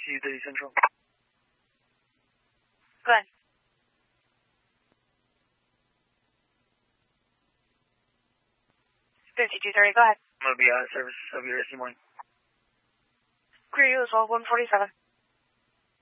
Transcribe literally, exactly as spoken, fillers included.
two thirty Central. Go ahead. fifty-two thirty, go ahead. I'm going to be out of service. I'll be here this morning. Greer, you as well, one forty-seven.